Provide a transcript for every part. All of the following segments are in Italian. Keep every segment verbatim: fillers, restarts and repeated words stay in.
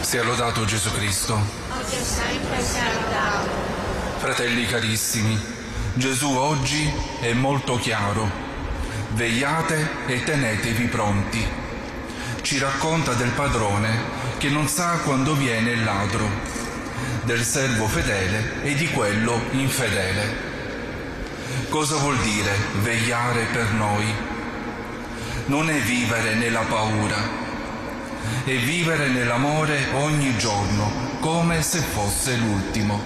Sia lodato Gesù Cristo. Oggi e sempre sia lodato. Fratelli carissimi, Gesù oggi è molto chiaro. Vegliate e tenetevi pronti. Ci racconta del padrone che non sa quando viene il ladro, del servo fedele e di quello infedele. Cosa vuol dire vegliare per noi? Non è vivere nella paura, è vivere nell'amore ogni giorno, come se fosse l'ultimo.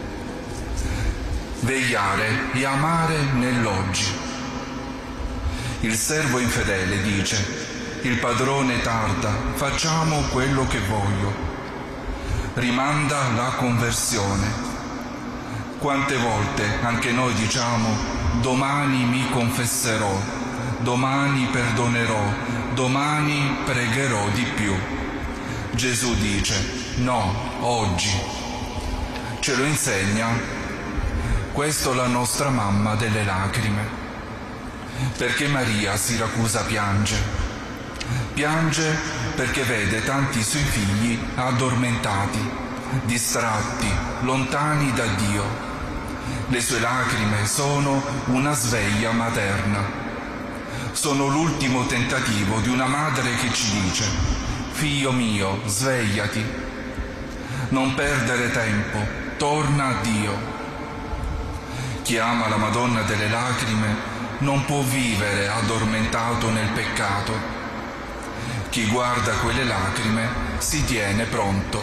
Vegliare e amare nell'oggi. Il servo infedele dice: il padrone tarda, facciamo quello che voglio. Rimanda la conversione. Quante volte anche noi diciamo: domani mi confesserò, domani perdonerò, domani pregherò di più. Gesù dice: no, oggi. Ce lo insegna questo la nostra mamma delle lacrime. Perché Maria a Siracusa piange? Piange perché vede tanti suoi figli addormentati, distratti, lontani da Dio. Le sue lacrime sono una sveglia materna. Sono l'ultimo tentativo di una madre che ci dice: figlio mio, svegliati, non perdere tempo, torna a Dio. Chi ama la Madonna delle lacrime non può vivere addormentato nel peccato. Chi guarda quelle lacrime si tiene pronto.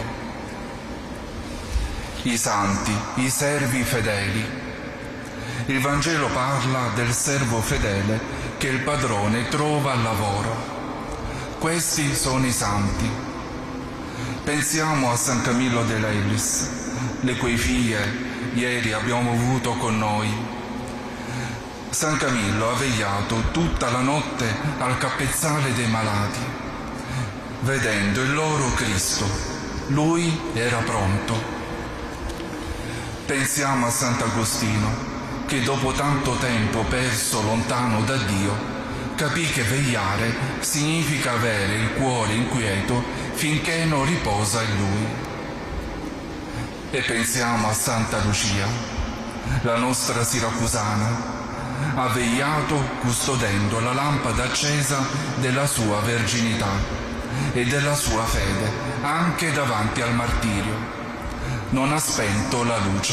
I santi, i servi fedeli. Il Vangelo parla del servo fedele che il padrone trova al lavoro. Questi sono i santi. Pensiamo a San Camillo della Ellis, le cui figlie ieri abbiamo avuto con noi. San Camillo ha vegliato tutta la notte al capezzale dei malati, vedendo il loro Cristo. Lui era pronto. Pensiamo a Sant'Agostino, che dopo tanto tempo perso lontano da Dio, capì che vegliare significa avere il cuore inquieto finché non riposa in Lui. E pensiamo a Santa Lucia, la nostra siracusana. Ha vegliato custodendo la lampada accesa della sua verginità e della sua fede, anche davanti al martirio. Non ha spento la luce.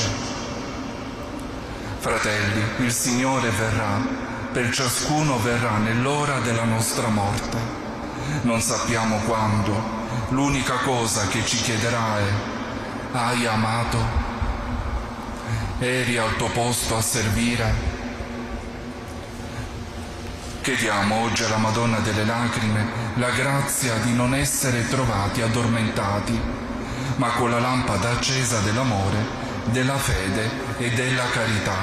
Fratelli, il Signore verrà, per ciascuno verrà nell'ora della nostra morte. Non sappiamo quando. L'unica cosa che ci chiederà è: hai amato? Eri al tuo posto a servire? Chiediamo oggi alla Madonna delle Lacrime la grazia di non essere trovati addormentati, ma con la lampada accesa dell'amore, della fede e della carità.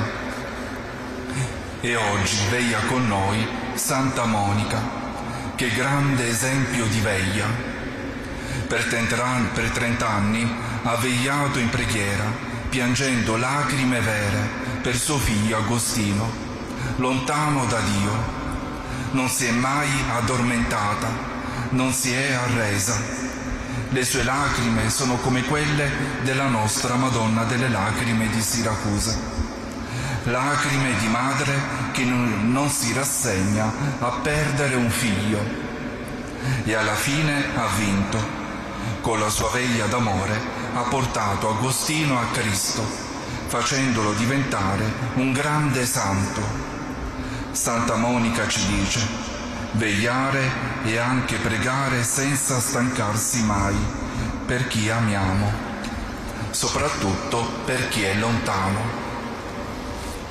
E oggi veglia con noi Santa Monica, che grande esempio di veglia. Per trent'anni ha vegliato in preghiera, piangendo lacrime vere per suo figlio Agostino, lontano da Dio. Non si è mai addormentata, non si è arresa. Le sue lacrime sono come quelle della nostra Madonna delle Lacrime di Siracusa. Lacrime di madre che non si rassegna a perdere un figlio. E alla fine ha vinto. Con la sua veglia d'amore ha portato Agostino a Cristo, facendolo diventare un grande santo. Santa Monica ci dice: vegliare e anche pregare senza stancarsi mai per chi amiamo, soprattutto per chi è lontano.